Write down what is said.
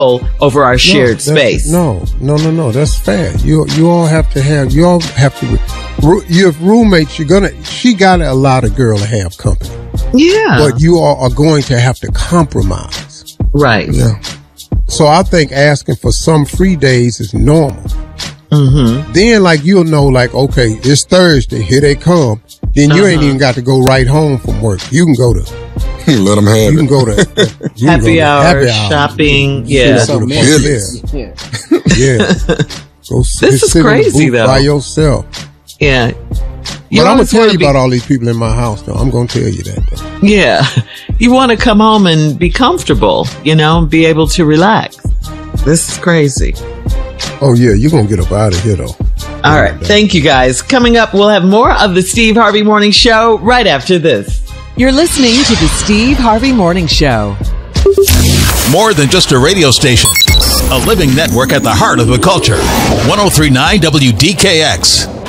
over our shared space. No. That's fair. You all have to. You have roommates. She gotta allow the girl to have company. Yeah. But you all are going to have to compromise. Right. Yeah. So I think asking for some free days is normal. Mm-hmm. Then, like, you'll know, like, okay, it's Thursday. Here they come. Then you ain't even got to go right home from work. You can go to. Let them have it. You can go to happy hour, shopping. Yeah. Go to Yeah. Go this is crazy, though. By yourself. Yeah. But I'm going to tell you about all these people in my house, though. I'm going to tell you that, though. Yeah. You want to come home and be comfortable, be able to relax. This is crazy. Oh, yeah. You're going to get up out of here, though. All right. Thank you, guys. Coming up, we'll have more of the Steve Harvey Morning Show right after this. You're listening to the Steve Harvey Morning Show. More than just a radio station. A living network at the heart of the culture. 103.9 WDKX.